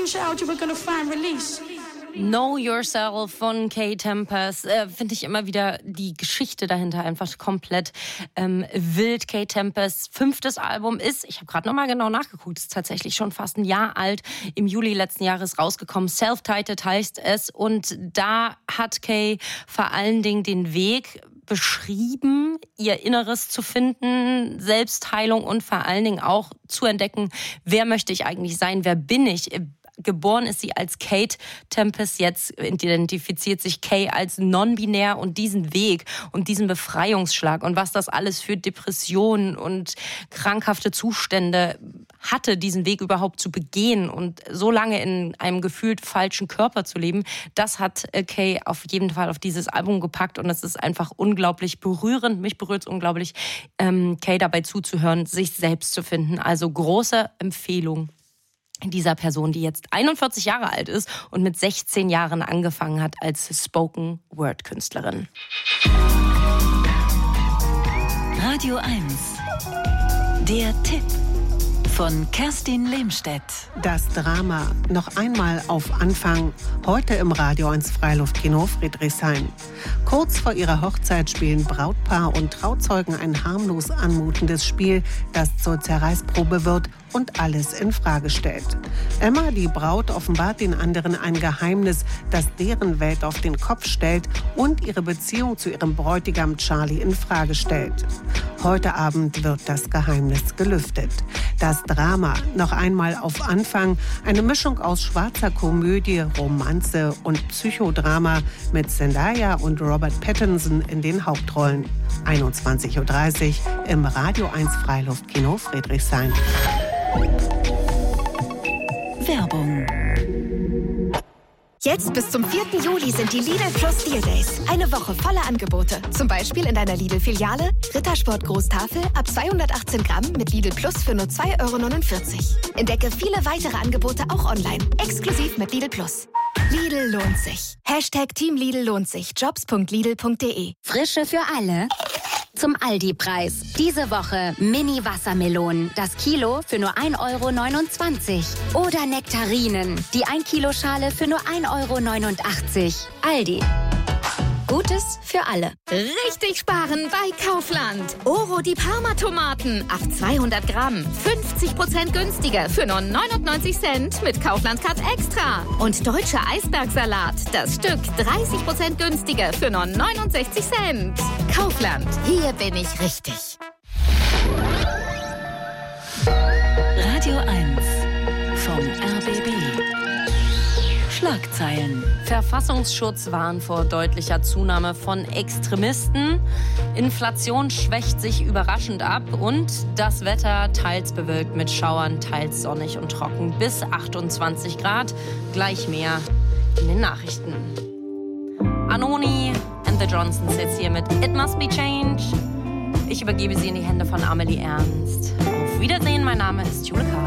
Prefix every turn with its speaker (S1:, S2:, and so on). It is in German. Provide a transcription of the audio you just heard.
S1: child, you were gonna find release.
S2: Know Yourself von Kae Tempest, finde ich immer wieder die Geschichte dahinter einfach komplett wild. Kae Tempests 5. Album ist, ich habe gerade nochmal genau nachgeguckt, ist tatsächlich schon fast ein Jahr alt, im Juli letzten Jahres rausgekommen. Self-Titled heißt es, und da hat Kae vor allen Dingen den Weg beschrieben, ihr Inneres zu finden, Selbstheilung und vor allen Dingen auch zu entdecken, wer möchte ich eigentlich sein, wer bin ich. Geboren ist sie als Kate Tempest, jetzt identifiziert sich Kae als non-binär, und diesen Weg und diesen Befreiungsschlag und was das alles für Depressionen und krankhafte Zustände hatte, diesen Weg überhaupt zu begehen und so lange in einem gefühlt falschen Körper zu leben, das hat Kae auf jeden Fall auf dieses Album gepackt, und es ist einfach unglaublich berührend. Mich berührt es unglaublich, Kae dabei zuzuhören, sich selbst zu finden. Also große Empfehlung dieser Person, die jetzt 41 Jahre alt ist und mit 16 Jahren angefangen hat als Spoken-Word-Künstlerin.
S3: Radio 1. Der Tipp von Kerstin Lehmstedt.
S4: Das Drama noch einmal auf Anfang, heute im Radio 1 Freiluftkino Friedrichshain. Kurz vor ihrer Hochzeit spielen Brautpaar und Trauzeugen ein harmlos anmutendes Spiel, das zur Zerreißprobe wird und alles in Frage stellt. Emma, die Braut, offenbart den anderen ein Geheimnis, das deren Welt auf den Kopf stellt und ihre Beziehung zu ihrem Bräutigam Charlie in Frage stellt. Heute Abend wird das Geheimnis gelüftet. Das Drama noch einmal auf Anfang, eine Mischung aus schwarzer Komödie, Romanze und Psychodrama mit Zendaya und Robert Pattinson in den Hauptrollen. 21:30 Uhr im Radio 1 Freiluftkino Friedrichshain.
S3: Werbung.
S5: Jetzt bis zum 4. Juli sind die Lidl Plus Deal Days. Eine Woche voller Angebote. Zum Beispiel in deiner Lidl-Filiale Rittersport Großtafel ab 218 Gramm mit Lidl Plus für nur 2,49 €. Entdecke viele weitere Angebote auch online. Exklusiv mit Lidl Plus. Lidl lohnt sich. #Team Lidl lohnt sich. Jobs.lidl.de.
S6: Frische für alle. Zum Aldi-Preis. Diese Woche Mini-Wassermelonen. Das Kilo für nur 1,29 €. Oder Nektarinen. Die 1-Kilo-Schale für nur 1,89 €. Aldi. Gutes für alle.
S7: Richtig sparen bei Kaufland. Oro die Parma-Tomaten auf 200 Gramm. 50% günstiger für nur 99 Cent mit Kaufland-Card Extra. Und deutscher Eisbergsalat. Das Stück 30% günstiger für nur 69 Cent. Kaufland. Hier bin ich richtig.
S3: Radio 1 vom RBB. Schlagzeilen.
S2: Verfassungsschutz warnt vor deutlicher Zunahme von Extremisten. Inflation schwächt sich überraschend ab. Und das Wetter teils bewölkt mit Schauern, teils sonnig und trocken bis 28 Grad. Gleich mehr in den Nachrichten. Anoni and the Johnsons jetzt hier mit It Must Be Change. Ich übergebe sie in die Hände von Amelie Ernst. Auf Wiedersehen, mein Name ist Jule K.